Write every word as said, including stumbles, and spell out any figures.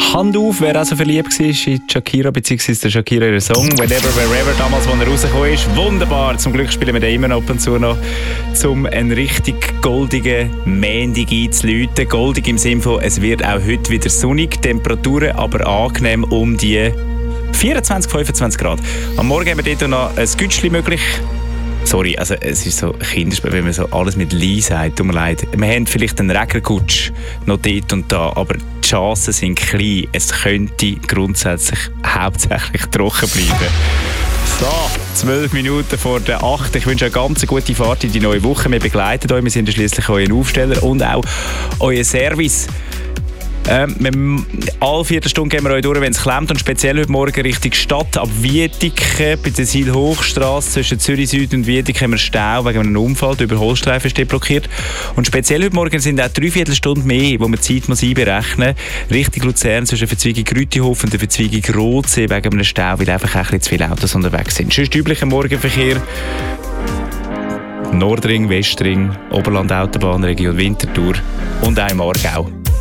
Hand auf, wer auch so verliebt war in Shakira bzw. der Shakira ihren Song «Whenever, Wherever», damals, als er rausgekommen ist. Wunderbar! Zum Glück spielen wir den immer noch ab und zu noch, um einen richtig goldigen Montag einzuläuten. Goldig im Sinne von, es wird auch heute wieder sonnig, Temperaturen aber angenehm um die vierundzwanzig, fünfundzwanzig Grad. Am Morgen haben wir dort noch ein Gütschli möglich. Sorry, also es ist so Kinderspiel, wenn man so alles mit «Li» sagt. Tut mir leid. Wir haben vielleicht einen Regenkutsch noch dort und da, aber die Chancen sind klein. Es könnte grundsätzlich hauptsächlich trocken bleiben. So, zwölf Minuten vor der acht. Ich wünsche euch eine ganz gute Fahrt in die neue Woche. Wir begleiten euch. Wir sind schliesslich euer Aufsteller und auch euer Service. Ähm, alle Viertelstunde gehen wir euch durch, wenn es klemmt. Und speziell heute Morgen Richtung Stadt, ab Wiedeke, bei der Seil-Hochstrasse zwischen Zürich Süd und Wiedeke haben wir Stau wegen einem Unfall. Der Überholstreifen steht blockiert. Und speziell heute Morgen sind auch drei Viertelstunden mehr, wo man die Zeit muss einberechnen muss. Richtung Luzern zwischen Verzweigung Rütihof und der Verzweigung Rotsee wegen einem Stau, weil einfach ein bisschen zu viele Autos unterwegs sind. Sonst üblicher Morgenverkehr. Nordring, Westring, Oberland Autobahnregion Winterthur und auch im Aargau.